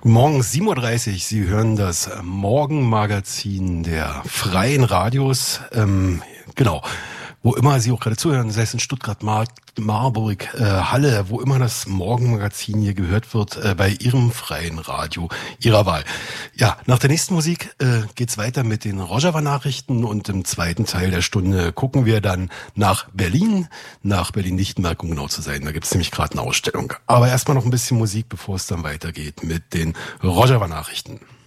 Guten Morgen, 7:30 Uhr. Sie hören das Morgenmagazin der Freien Radios. Genau. Wo immer Sie auch gerade zuhören, sei es in Stuttgart, Marburg, Halle, wo immer das Morgenmagazin hier gehört wird, bei Ihrem freien Radio Ihrer Wahl. Ja, nach der nächsten Musik geht's weiter mit den Rojava-Nachrichten und im zweiten Teil der Stunde gucken wir dann nach Berlin-Lichtenberg, um genau zu sein. Da gibt's nämlich gerade eine Ausstellung. Aber erstmal noch ein bisschen Musik, bevor es dann weitergeht mit den Rojava-Nachrichten.